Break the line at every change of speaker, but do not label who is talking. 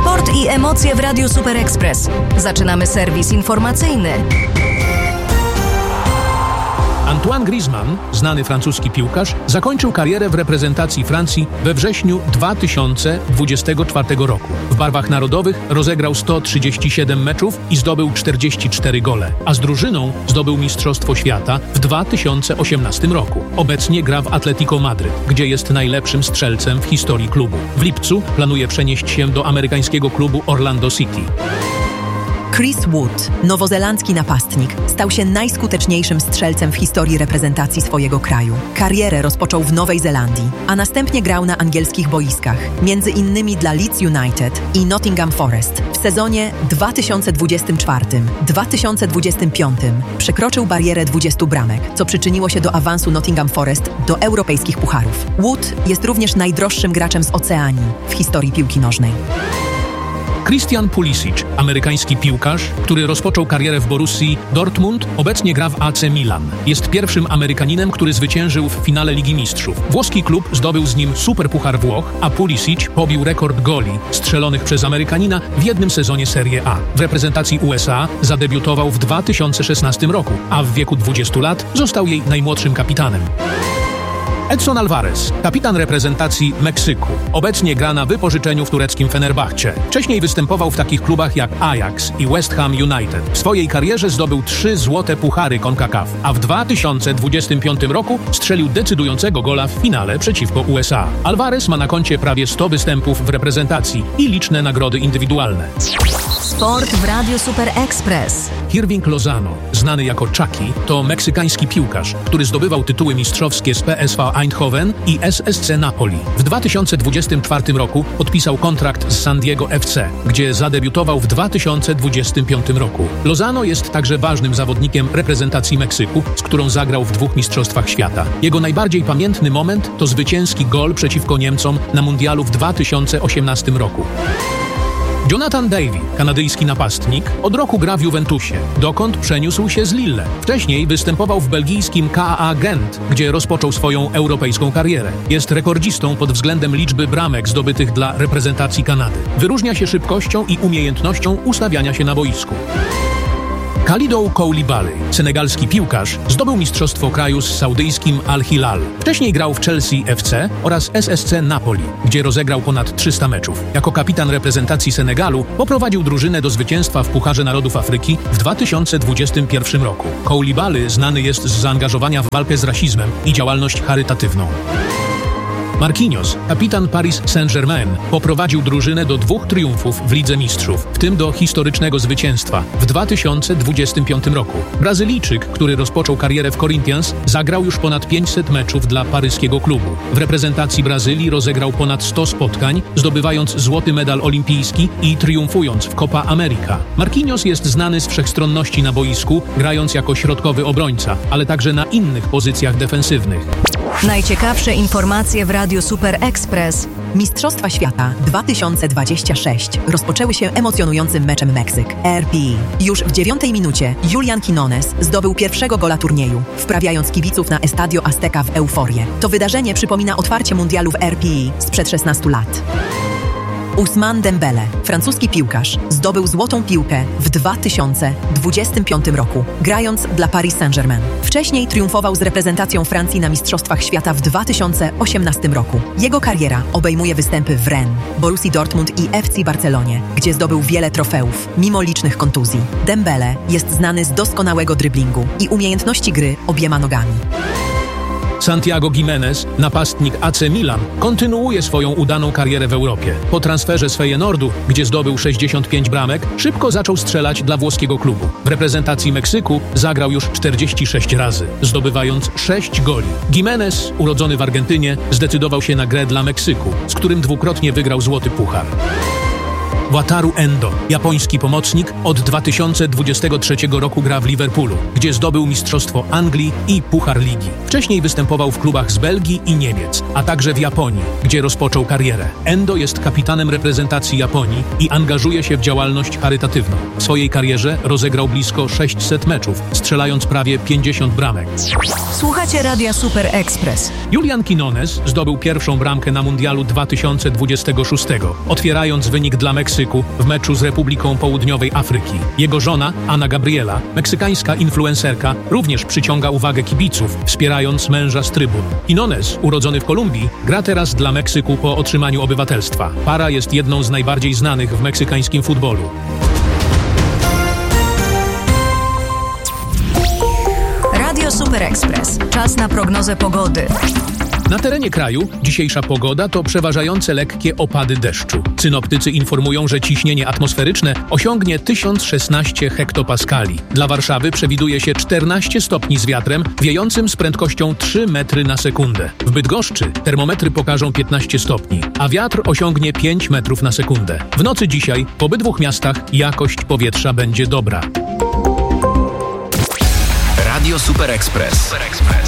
Sport i emocje w Radiu Super Express. Zaczynamy serwis informacyjny.
Antoine Griezmann, znany francuski piłkarz, zakończył karierę w reprezentacji Francji we wrześniu 2024 roku. W barwach narodowych rozegrał 137 meczów i zdobył 44 gole, a z drużyną zdobył Mistrzostwo Świata w 2018 roku. Obecnie gra w Atletico Madryt, gdzie jest najlepszym strzelcem w historii klubu. W lipcu planuje przenieść się do amerykańskiego klubu Orlando City.
Chris Wood, nowozelandzki napastnik, stał się najskuteczniejszym strzelcem w historii reprezentacji swojego kraju. Karierę rozpoczął w Nowej Zelandii, a następnie grał na angielskich boiskach, między innymi dla Leeds United i Nottingham Forest. W sezonie 2024-2025 przekroczył barierę 20 bramek, co przyczyniło się do awansu Nottingham Forest do europejskich pucharów. Wood jest również najdroższym graczem z Oceanii w historii piłki nożnej.
Christian Pulisic, amerykański piłkarz, który rozpoczął karierę w Borussii Dortmund, obecnie gra w AC Milan. Jest pierwszym Amerykaninem, który zwyciężył w finale Ligi Mistrzów. Włoski klub zdobył z nim Superpuchar Włoch, a Pulisic pobił rekord goli strzelonych przez Amerykanina w jednym sezonie Serie A. W reprezentacji USA zadebiutował w 2016 roku, a w wieku 20 lat został jej najmłodszym kapitanem. Edson Alvarez, kapitan reprezentacji Meksyku. Obecnie gra na wypożyczeniu w tureckim Fenerbahce. Wcześniej występował w takich klubach jak Ajax i West Ham United. W swojej karierze zdobył 3 złote puchary CONCACAF, a w 2025 roku strzelił decydującego gola w finale przeciwko USA. Alvarez ma na koncie prawie 100 występów w reprezentacji i liczne nagrody indywidualne.
Sport w Radiu Super Express.
Irving Lozano, znany jako Chucky, to meksykański piłkarz, który zdobywał tytuły mistrzowskie z PSV Eindhoven i SSC Napoli. W 2024 roku podpisał kontrakt z San Diego FC, gdzie zadebiutował w 2025 roku. Lozano jest także ważnym zawodnikiem reprezentacji Meksyku, z którą zagrał w 2 mistrzostwach świata. Jego najbardziej pamiętny moment to zwycięski gol przeciwko Niemcom na mundialu w 2018 roku. Jonathan David, kanadyjski napastnik, od roku gra w Juventusie, dokąd przeniósł się z Lille. Wcześniej występował w belgijskim KAA Gent, gdzie rozpoczął swoją europejską karierę. Jest rekordzistą pod względem liczby bramek zdobytych dla reprezentacji Kanady. Wyróżnia się szybkością i umiejętnością ustawiania się na boisku. Kalidou Koulibaly, senegalski piłkarz, zdobył mistrzostwo kraju z saudyjskim Al-Hilal. Wcześniej grał w Chelsea FC oraz SSC Napoli, gdzie rozegrał ponad 300 meczów. Jako kapitan reprezentacji Senegalu poprowadził drużynę do zwycięstwa w Pucharze Narodów Afryki w 2021 roku. Koulibaly znany jest z zaangażowania w walkę z rasizmem i działalność charytatywną. Marquinhos, kapitan Paris Saint-Germain, poprowadził drużynę do 2 triumfów w Lidze Mistrzów, w tym do historycznego zwycięstwa w 2025 roku. Brazylijczyk, który rozpoczął karierę w Corinthians, zagrał już ponad 500 meczów dla paryskiego klubu. W reprezentacji Brazylii rozegrał ponad 100 spotkań, zdobywając złoty medal olimpijski i triumfując w Copa America. Marquinhos jest znany z wszechstronności na boisku, grając jako środkowy obrońca, ale także na innych pozycjach defensywnych.
Najciekawsze informacje w Radiu Super Express.
Mistrzostwa Świata 2026 rozpoczęły się emocjonującym meczem Meksyk RPI. Już w 9 minucie Julian Quinones zdobył pierwszego gola turnieju, wprawiając kibiców na Estadio Azteca w euforię. To wydarzenie przypomina otwarcie mundialu w RPI sprzed 16 lat. Ousmane Dembele, francuski piłkarz, zdobył złotą piłkę w 2025 roku, grając dla Paris Saint-Germain. Wcześniej triumfował z reprezentacją Francji na Mistrzostwach Świata w 2018 roku. Jego kariera obejmuje występy w Rennes, Borussii Dortmund i FC Barcelonie, gdzie zdobył wiele trofeów, mimo licznych kontuzji. Dembele jest znany z doskonałego driblingu i umiejętności gry obiema nogami.
Santiago Giménez, napastnik AC Milan, kontynuuje swoją udaną karierę w Europie. Po transferze z Feyenoordu, gdzie zdobył 65 bramek, szybko zaczął strzelać dla włoskiego klubu. W reprezentacji Meksyku zagrał już 46 razy, zdobywając 6 goli. Giménez, urodzony w Argentynie, zdecydował się na grę dla Meksyku, z którym dwukrotnie wygrał złoty puchar. Wataru Endo, japoński pomocnik, od 2023 roku gra w Liverpoolu, gdzie zdobył Mistrzostwo Anglii i Puchar Ligi. Wcześniej występował w klubach z Belgii i Niemiec, a także w Japonii, gdzie rozpoczął karierę. Endo jest kapitanem reprezentacji Japonii i angażuje się w działalność charytatywną. W swojej karierze rozegrał blisko 600 meczów, strzelając prawie 50 bramek.
Słuchacie Radia Super Express.
Julian Quinones zdobył pierwszą bramkę na mundialu 2026, otwierając wynik dla Meksyku. Meksyku w meczu z Republiką Południowej Afryki. Jego żona, Ana Gabriela, meksykańska influencerka, również przyciąga uwagę kibiców, wspierając męża z trybun. Quinones, urodzony w Kolumbii, gra teraz dla Meksyku po otrzymaniu obywatelstwa. Para jest jedną z najbardziej znanych w meksykańskim futbolu.
Radio Super Express. Czas na prognozę pogody.
Na terenie kraju dzisiejsza pogoda to przeważające lekkie opady deszczu. Synoptycy informują, że ciśnienie atmosferyczne osiągnie 1016 hektopaskali. Dla Warszawy przewiduje się 14 stopni z wiatrem wiejącym z prędkością 3 metry na sekundę. W Bydgoszczy termometry pokażą 15 stopni, a wiatr osiągnie 5 metrów na sekundę. W nocy dzisiaj w obydwu miastach jakość powietrza będzie dobra.
Radio Super Express.